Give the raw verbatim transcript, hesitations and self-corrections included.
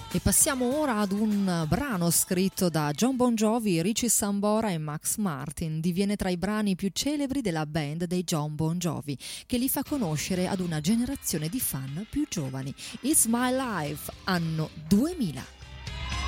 E passiamo ora ad un brano scritto da Jon Bon Jovi, Richie Sambora e Max Martin. Diviene tra i brani più celebri della band dei Jon Bon Jovi, che li fa conoscere ad una generazione di fan più giovani. It's My Life, anno duemila.